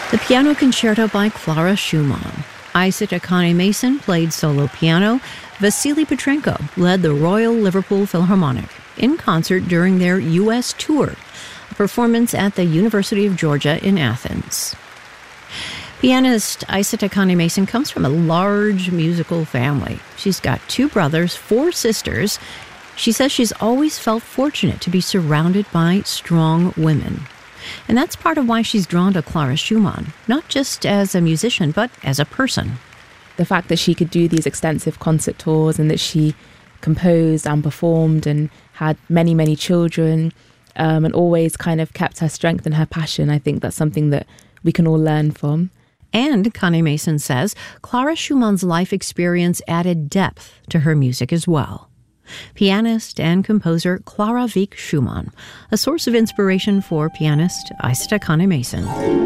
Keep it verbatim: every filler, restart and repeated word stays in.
The Piano Concerto by Clara Schumann. Isata Kane-Mason played solo piano. Vasily Petrenko led the Royal Liverpool Philharmonic in concert during their U S tour, a performance at the University of Georgia in Athens. Pianist Isata Kane-Mason comes from a large musical family. She's got two brothers, four sisters. She says she's always felt fortunate to be surrounded by strong women. And that's part of why she's drawn to Clara Schumann, not just as a musician, but as a person. The fact that she could do these extensive concert tours and that she composed and performed and had many, many children um, and always kind of kept her strength and her passion, I think that's something that we can all learn from. And Kane-Mason says Clara Schumann's life experience added depth to her music as well. Pianist and composer Clara Wieck Schumann, a source of inspiration for pianist Isata Kane-Mason.